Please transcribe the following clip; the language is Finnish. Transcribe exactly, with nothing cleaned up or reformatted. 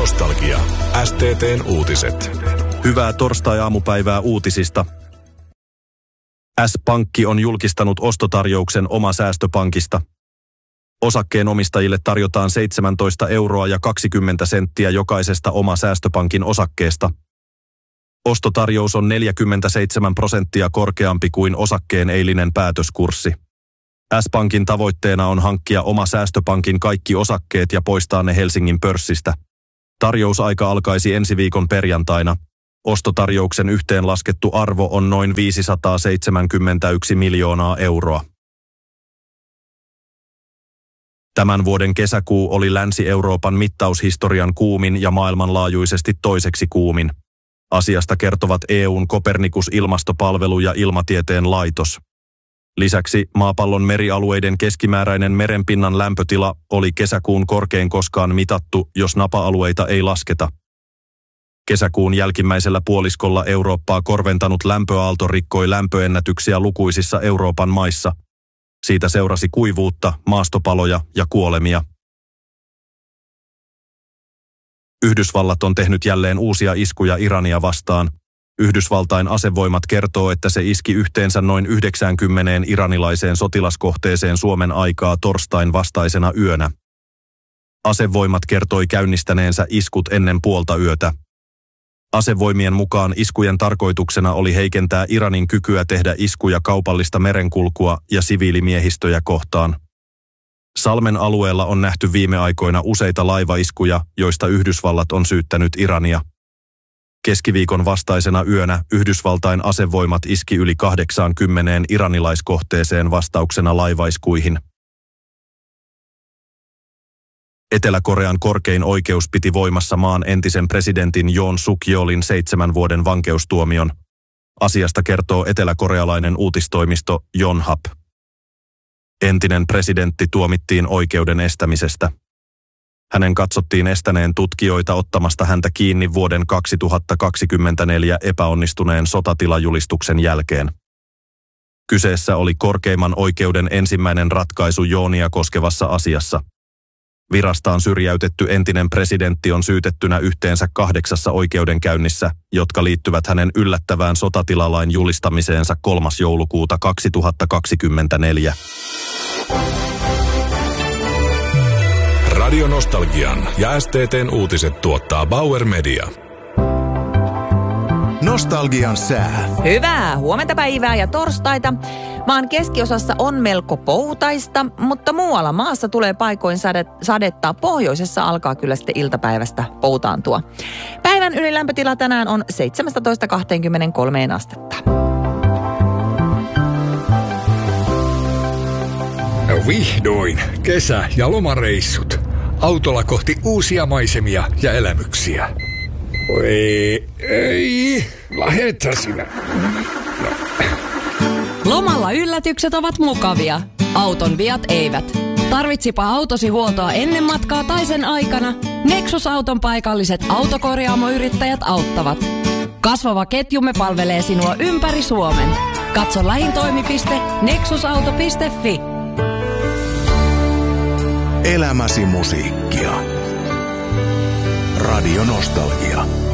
Nostalgia. S T T:n uutiset. Hyvää torstai-aamupäivää uutisista. S-Pankki on julkistanut ostotarjouksen Oma Säästöpankista. Osakkeen omistajille tarjotaan seitsemäntoista euroa ja kaksikymmentä senttiä jokaisesta Oma Säästöpankin osakkeesta. Ostotarjous on neljäkymmentäseitsemän prosenttia korkeampi kuin osakkeen eilinen päätöskurssi. S-Pankin tavoitteena on hankkia Oma Säästöpankin kaikki osakkeet ja poistaa ne Helsingin pörssistä. Tarjousaika alkaisi ensi viikon perjantaina. Ostotarjouksen yhteenlaskettu arvo on noin viisisataaseitsemänkymmentäyksi miljoonaa euroa. Tämän vuoden kesäkuu oli Länsi-Euroopan mittaushistorian kuumin ja maailmanlaajuisesti toiseksi kuumin. Asiasta kertovat E U:n Copernicus-ilmastopalvelu ja Ilmatieteen laitos. Lisäksi maapallon merialueiden keskimääräinen merenpinnan lämpötila oli kesäkuun korkein koskaan mitattu, jos napa-alueita ei lasketa. Kesäkuun jälkimmäisellä puoliskolla Eurooppaa korventanut lämpöaalto rikkoi lämpöennätyksiä lukuisissa Euroopan maissa. Siitä seurasi kuivuutta, maastopaloja ja kuolemia. Yhdysvallat on tehnyt jälleen uusia iskuja Irania vastaan. Yhdysvaltain asevoimat kertoo, että se iski yhteensä noin yhdeksäänkymmeneen iranilaiseen sotilaskohteeseen Suomen aikaa torstain vastaisena yönä. Asevoimat kertoi käynnistäneensä iskut ennen puolta yötä. Asevoimien mukaan iskujen tarkoituksena oli heikentää Iranin kykyä tehdä iskuja kaupallista merenkulkua ja siviilimiehistöjä kohtaan. Salmen alueella on nähty viime aikoina useita laivaiskuja, joista Yhdysvallat on syyttänyt Irania. Keskiviikon vastaisena yönä Yhdysvaltain asevoimat iski yli kahdeksaankymmeneen iranilaiskohteeseen vastauksena laivaiskuihin. Etelä-Korean korkein oikeus piti voimassa maan entisen presidentin Yoon Suk-yeolin seitsemän vuoden vankeustuomion. Asiasta kertoo eteläkorealainen uutistoimisto Yonhap. Entinen presidentti tuomittiin oikeuden estämisestä. Hänen katsottiin estäneen tutkijoita ottamasta häntä kiinni vuoden kaksituhattakaksikymmentäneljä epäonnistuneen sotatilajulistuksen jälkeen. Kyseessä oli korkeimman oikeuden ensimmäinen ratkaisu Yoonia koskevassa asiassa. Virastaan syrjäytetty entinen presidentti on syytettynä yhteensä kahdeksassa oikeudenkäynnissä, jotka liittyvät hänen yllättävään sotatilalain julistamiseensa kolmas joulukuuta kaksituhattakaksikymmentäneljä. Radio Nostalgian ja S T T:n uutiset tuottaa Bauer Media. Nostalgian sää. Hyvää huomenta päivää ja torstaita. Maan keskiosassa on melko poutaista, mutta muualla maassa tulee paikoin sadetta. Pohjoisessa alkaa kyllä sitten iltapäivästä poutaantua. Päivän ylilämpötila tänään on seitsemäntoista kaksikymmentäkolme astetta. Vihdoin kesä- ja lomareissut. Autolla kohti uusia maisemia ja elämyksiä. Oi, ei, lähetä sinä. No. Lomalla yllätykset ovat mukavia. Auton viat eivät. Tarvitsipa autosi huoltoa ennen matkaa tai sen aikana, Nexus-auton paikalliset autokorjaamoyrittäjät auttavat. Kasvava ketjumme palvelee sinua ympäri Suomen. Katso lähin toimipiste nexusauto piste fi. Elämäsi musiikkia. Radio Nostalgia.